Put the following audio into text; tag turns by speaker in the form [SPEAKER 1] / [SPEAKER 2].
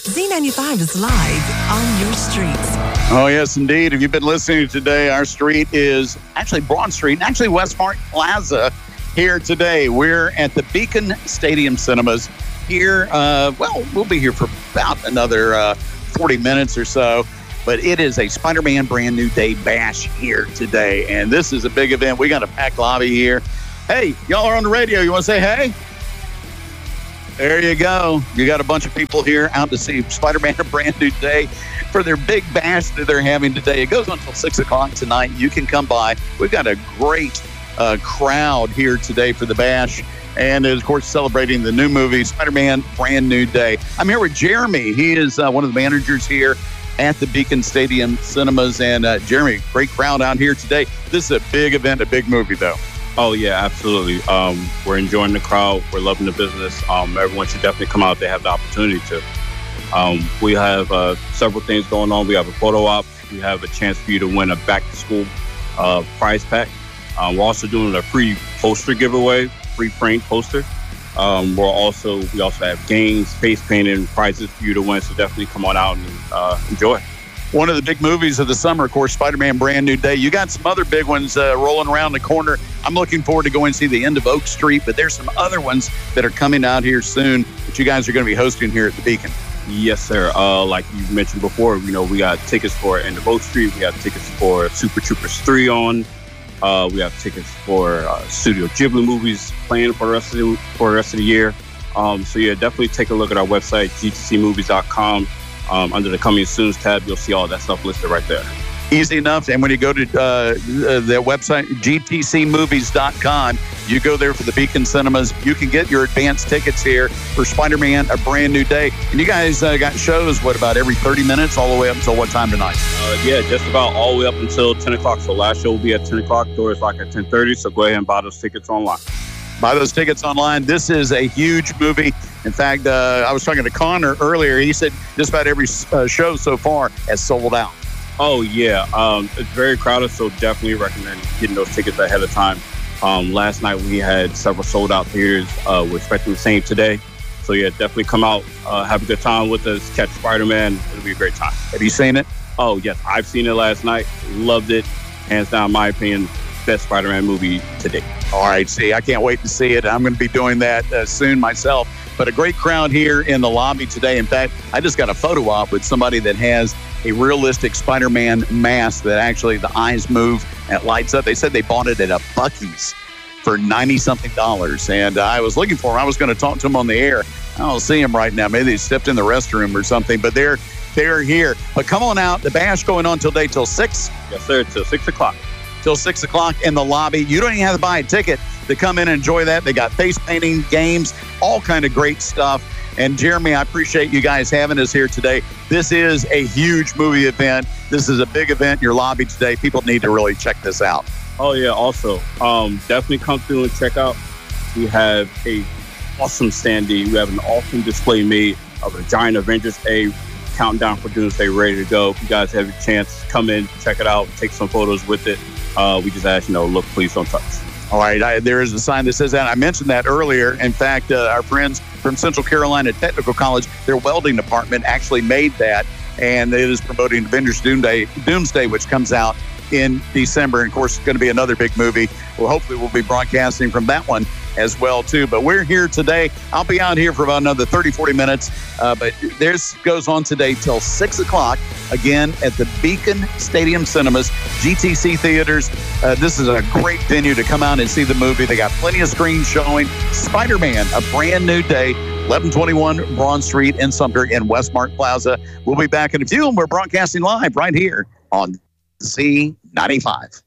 [SPEAKER 1] Z95 is live on your streets.
[SPEAKER 2] Oh, yes, indeed. If you've been listening today, our street is actually Broad Street, and actually Westmark Plaza here today. We're at the Beacon Stadium Cinemas here. We'll be here for about another 40 minutes or so. But it is a Spider-Man Brand New Day bash here today. And this is a big event. We got a packed lobby here. Hey, y'all are on the radio. You want to say hey? There you go. You got a bunch of people here out to see Spider-Man A Brand New Day for their big bash that they're having today. It goes on until 6 o'clock tonight. You can come by. We've got a great crowd here today for the bash. And, of course, celebrating the new movie, Spider-Man Brand New Day. I'm here with Jeremy. He is one of the managers here at the Beacon Stadium Cinemas. And, Jeremy, great crowd out here today. This is a big event, a big movie, though.
[SPEAKER 3] Oh, yeah, absolutely. We're enjoying the crowd. We're loving the business. Everyone should definitely come out if they have the opportunity to. We have several things going on. We have a photo op. We have a chance for you to win a back-to-school prize pack. We're also doing a free poster giveaway, free framed poster. We also have games, face painting, prizes for you to win. So definitely come on out and enjoy.
[SPEAKER 2] One of the big movies of the summer, of course, Spider-Man Brand New Day. You got some other big ones rolling around the corner. I'm looking forward to going and see The End of Oak Street, but there's some other ones that are coming out here soon that you guys are going to be hosting here at the Beacon.
[SPEAKER 3] Yes, sir. Like you mentioned before, we got tickets for End of Oak Street. We got tickets for Super Troopers 3 on. We have tickets for Studio Ghibli movies playing for the rest of the year. So yeah, definitely take a look at our website, gtcmovies.com. Under the Coming Soon's tab, you'll see all that stuff listed right there.
[SPEAKER 2] Easy enough. And when you go to their website, gtcmovies.com, you go there for the Beacon Cinemas. You can get your advance tickets here for Spider-Man A Brand New Day. And you guys got shows, about every 30 minutes all the way up until what time tonight?
[SPEAKER 3] Yeah, just about all the way up until 10 o'clock. So last show will be at 10 o'clock. Doors lock at 10:30. So go ahead and buy those tickets online.
[SPEAKER 2] Buy those tickets online. This is a huge movie. In fact, I was talking to Connor earlier. He said just about every show so far has sold out.
[SPEAKER 3] Oh, yeah. It's very crowded, so definitely recommend getting those tickets ahead of time. Last night we had several sold-out theaters. We're expecting the same today. So, yeah, definitely come out, have a good time with us, catch Spider-Man. It'll be a great time.
[SPEAKER 2] Have you seen it?
[SPEAKER 3] Oh, yes. I've seen it last night. Loved it. Hands down, my opinion, best Spider-Man movie to date.
[SPEAKER 2] All right, I can't wait to see it. I'm going to be doing that soon myself. But a great crowd here in the lobby today. In fact, I just got a photo op with somebody that has a realistic Spider-Man mask that actually the eyes move and it lights up. They said they bought it at a Buc-ee's for $90-something. And I was looking for him. I was going to talk to him on the air. I don't see him right now. Maybe they stepped in the restroom or something. But they're here. But come on out. The bash going on till 6?
[SPEAKER 3] Yes, sir. Till 6 o'clock.
[SPEAKER 2] Till 6 o'clock in the lobby. You don't even have to buy a ticket to come in and enjoy that. They got face painting, games, all kind of great stuff. And Jeremy, I appreciate you guys having us here today. This is a huge movie event. This is a big event in your lobby today. People need to really check this out.
[SPEAKER 3] Oh, yeah. Also, definitely come through and check out. We have a awesome standee. We have an awesome display made of a giant Avengers A countdown for Doomsday ready to go. If you guys have a chance, come in, check it out, take some photos with it. We just ask, look, please don't touch.
[SPEAKER 2] All right. There is a sign that says that. I mentioned that earlier. In fact, our friends from Central Carolina Technical College, their welding department actually made that. And it is promoting Avengers Doomsday, which comes out in December. And, of course, it's going to be another big movie. Well, hopefully we'll be broadcasting from that one as well, too. But we're here today. I'll be out here for about another 30, 40 minutes. But this goes on today till 6 o'clock, again, at the Beacon Stadium Cinemas, GTC Theaters. This is a great venue to come out and see the movie. They got plenty of screens showing Spider-Man, A Brand New Day, 1121 Broad Street in Sumter in Westmark Plaza. We'll be back in a few, and we're broadcasting live right here on Z95.